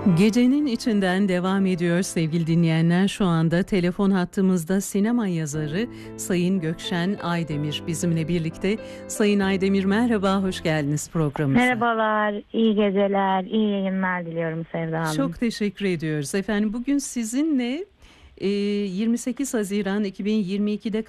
Gecenin içinden devam ediyor sevgili dinleyenler. Şu anda telefon hattımızda sinema yazarı Sayın Gökşen Aydemir bizimle birlikte. Sayın Aydemir, merhaba, hoş geldiniz programımıza. Merhabalar, iyi geceler, iyi yayınlar diliyorum Sevda Hanım. Çok teşekkür ediyoruz efendim. Bugün sizinle 28 Haziran 2022'de